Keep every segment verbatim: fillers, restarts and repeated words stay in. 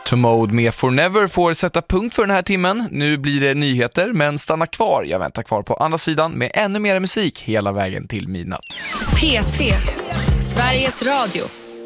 Tomode med For Never får sätta punkt för den här timmen. Nu blir det nyheter, men stanna kvar. Jag väntar kvar på andra sidan med ännu mer musik hela vägen till midnatt. P tre, Sveriges Radio.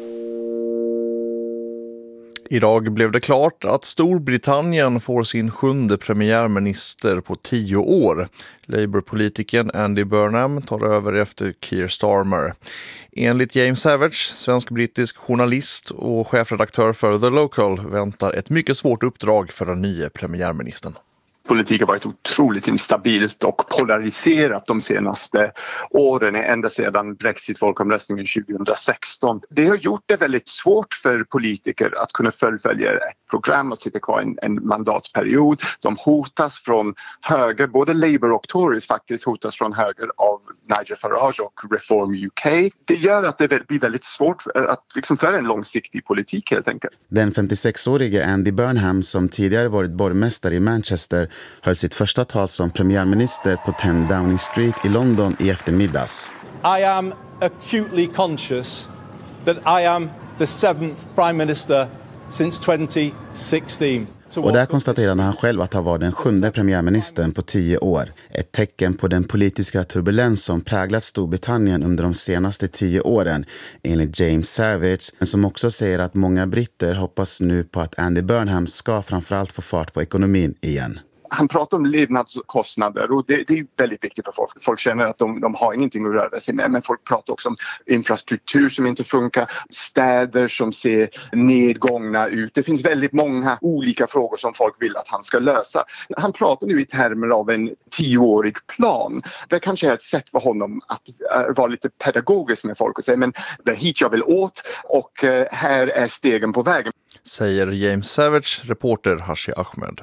Idag blev det klart att Storbritannien får sin sjunde premiärminister på tio år. Labour-politikern Andy Burnham tar över efter Keir Starmer. Enligt James Savage, svensk-brittisk journalist och chefredaktör för The Local, väntar ett mycket svårt uppdrag för den nya premiärministern. Politik har varit otroligt instabilt och polariserat de senaste åren, ända sedan Brexit-folkomröstningen tjugohundrasexton. Det har gjort det väldigt svårt för politiker att kunna fullfölja ett program och sitta kvar en, en mandatperiod. De hotas från höger, både Labour och Tories faktiskt hotas från höger av Nigel Farage och Reform U K. Det gör att det blir väldigt svårt att liksom föra en långsiktig politik helt enkelt. Den femtiosex-årige Andy Burnham, som tidigare varit borgmästare i Manchester, höll sitt första tal som premiärminister på tio Downing Street i London i eftermiddags. I am acutely conscious that I am the seventh prime minister since twenty sixteen. Och där konstaterade han själv att han var den sjunde premiärministern på tio år. Ett tecken på den politiska turbulens som präglat Storbritannien under de senaste tio åren, enligt James Savage, men som också säger att många britter hoppas nu på att Andy Burnham ska framförallt få fart på ekonomin igen. Han pratar om levnadskostnader och det, det är väldigt viktigt för folk. Folk känner att de, de har ingenting att röra sig med, men folk pratar också om infrastruktur som inte funkar, städer som ser nedgångna ut. Det finns väldigt många olika frågor som folk vill att han ska lösa. Han pratar nu i termer av en tioårig plan. Det kanske är ett sätt för honom att uh, vara lite pedagogisk med folk och säga, men det är hit jag vill åt och uh, här är stegen på vägen. Säger James Savage, reporter Hashi Ahmed.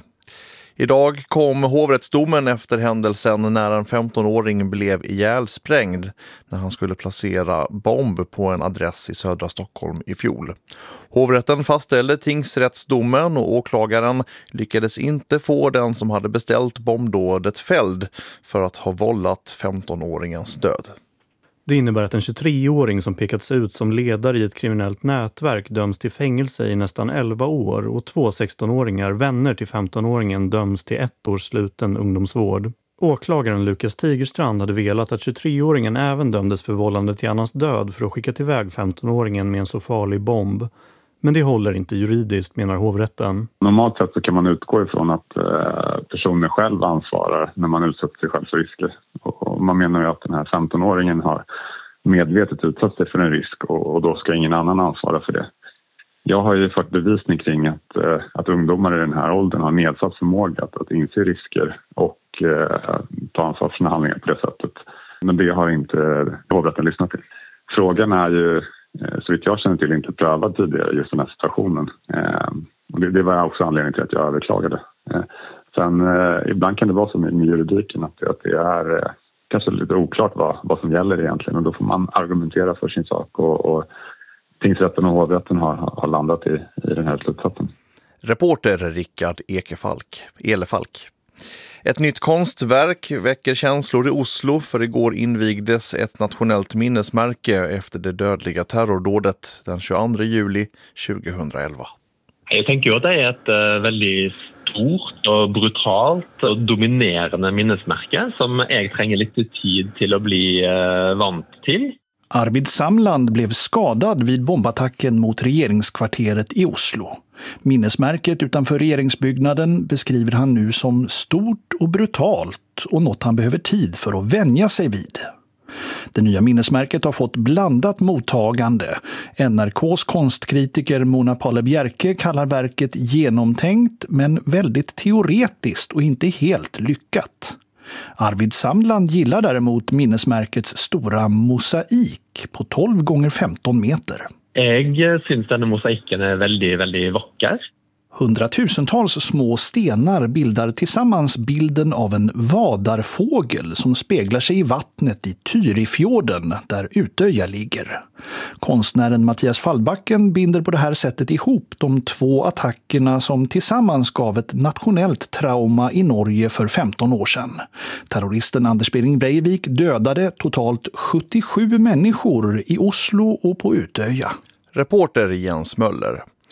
Idag kom hovrättsdomen efter händelsen när en femtonåring blev ihjälsprängd när han skulle placera bomb på en adress i södra Stockholm i fjol. Hovrätten fastställde tingsrättsdomen och åklagaren lyckades inte få den som hade beställt bombdådet fälld för att ha vållat femtonåringens död. Det innebär att en tjugotreåring som pekats ut som ledare i ett kriminellt nätverk döms till fängelse i nästan elva år och två sextonåringar, vänner till femtonåringen, döms till ett års sluten ungdomsvård. Åklagaren Lukas Tigerstrand hade velat att tjugotreåringen även dömdes för vållande till annans död för att skicka iväg femtonåringen med en så farlig bomb. Men det håller inte juridiskt, menar hovrätten. Normalt sett så kan man utgå ifrån att eh, personen själv ansvarar när man utsätter sig själv för risker. Och, och man menar ju att den här femtonåringen har medvetet utsatt sig för en risk och, och då ska ingen annan ansvara för det. Jag har ju fått bevisning kring att, eh, att ungdomar i den här åldern har nedsatt förmåga att, att inse risker och eh, ta ansvar för sina handlingar på det sättet. Men det har inte hovrätten lyssnat till. Frågan är ju, så vitt jag känner till, inte prövad tidigare just den här situationen. Eh, och det, det var också anledningen till att jag överklagade. Eh, sen eh, ibland kan det vara så med, med juridiken att, att det är eh, kanske lite oklart vad, vad som gäller egentligen. Och då får man argumentera för sin sak. Och, och tingsrätten och hovrätten har, har landat i, i den här slutsatsen. Reporter Rickard Ekefalk, Elefalk. Ett nytt konstverk väcker känslor i Oslo, för igår invigdes ett nationellt minnesmärke efter det dödliga terrordådet den tjugoandra juli tjugohundraelva. Jag tänker att det är ett uh, väldigt stort och brutalt och dominerande minnesmärke som jag tränger lite tid till att bli uh, vant till. Arvid Samland blev skadad vid bombattacken mot regeringskvarteret i Oslo. Minnesmärket utanför regeringsbyggnaden beskriver han nu som stort och brutalt och något han behöver tid för att vänja sig vid. Det nya minnesmärket har fått blandat mottagande. N R K:s konstkritiker Mona Palle Bjerke kallar verket genomtänkt men väldigt teoretiskt och inte helt lyckat. Arvid Samland gillar däremot minnesmärkets stora mosaik på tolv gånger femton meter. Jag syns denna mosaiken är väldigt, väldigt vacker. Hundratusentals små stenar bildar tillsammans bilden av en vadarfågel som speglar sig i vattnet i Tyrifjorden där Utöja ligger. Konstnären Mattias Fallbacken binder på det här sättet ihop de två attackerna som tillsammans gav ett nationellt trauma i Norge för femton år sedan. Terroristen Anders Behring Breivik dödade totalt sjuttiosju människor i Oslo och på Utöja. Reporter Jens Möller.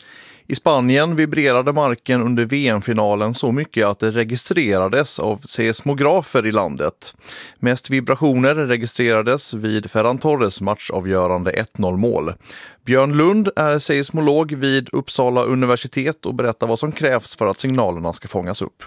I Spanien vibrerade marken under V M-finalen så mycket att det registrerades av seismografer i landet. Mest vibrationer registrerades vid Ferran Torres matchavgörande ett noll-mål. Björn Lund är seismolog vid Uppsala universitet och berättar vad som krävs för att signalerna ska fångas upp.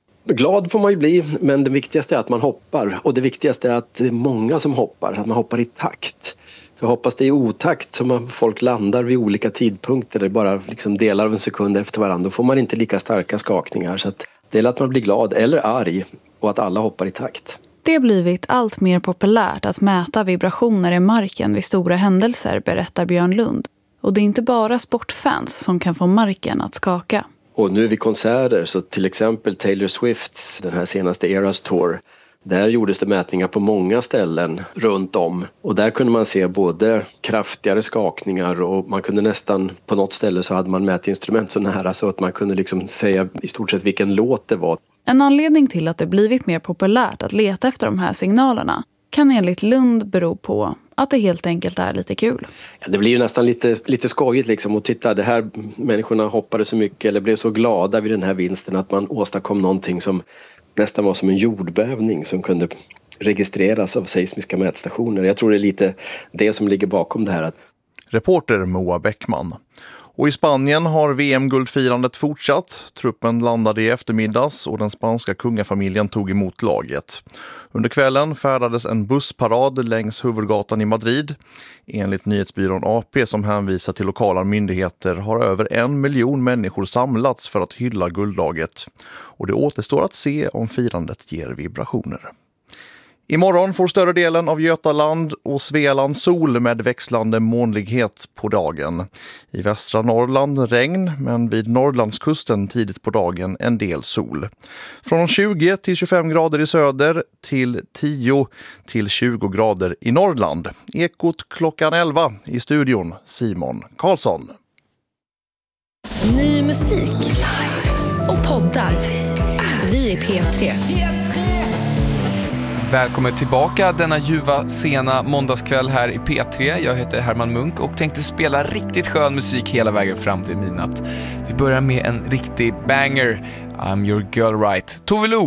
Glad får man ju bli, men det viktigaste är att man hoppar. Och det viktigaste är att det är många som hoppar, att man hoppar i takt. För hoppas det är i otakt som folk landar vid olika tidpunkter, det bara liksom delar av en sekund efter varandra, då får man inte lika starka skakningar. Så att det är att man blir glad eller arg och att alla hoppar i takt. Det har blivit allt mer populärt att mäta vibrationer i marken vid stora händelser, berättar Björn Lund. Och det är inte bara sportfans som kan få marken att skaka. Och nu vid konserter, så till exempel Taylor Swifts, den här senaste Eras Tour, där gjordes det mätningar på många ställen runt om. Och där kunde man se både kraftigare skakningar och man kunde nästan, på något ställe så hade man mätinstrument så nära så att man kunde liksom säga i stort sett vilken låt det var. En anledning till att det blivit mer populärt att leta efter de här signalerna kan enligt Lund bero på att det helt enkelt är lite kul. Ja, det blir ju nästan lite, lite skojigt liksom att titta, det här människorna hoppade så mycket eller blev så glada vid den här vinsten att man åstadkom någonting som nästan var som en jordbävning som kunde registreras av seismiska mätstationer. Jag tror det är lite det som ligger bakom det här. Reporter Moa Bäckman. Och i Spanien har V M-guldfirandet fortsatt. Truppen landade i eftermiddags och den spanska kungafamiljen tog emot laget. Under kvällen färdades en bussparad längs huvudgatan i Madrid. Enligt nyhetsbyrån A P som hänvisar till lokala myndigheter har över en miljon människor samlats för att hylla guldlaget. Och det återstår att se om firandet ger vibrationer. Imorgon får större delen av Götaland och Svealand sol med växlande molnighet på dagen. I västra Norrland regn, men vid Norrlandskusten tidigt på dagen en del sol. Från tjugo till tjugofem grader i söder till tio till tjugo grader i Norrland. Ekot klockan elva i studion, Simon Karlsson. Ny musik och poddar. Vi är P tre. Välkommen tillbaka denna ljuva sena måndagskväll här i P tre. Jag heter Herman Munk och tänkte spela riktigt skön musik hela vägen fram till midnatt. Vi börjar med en riktig banger. I'm your girl right. Tove Lo.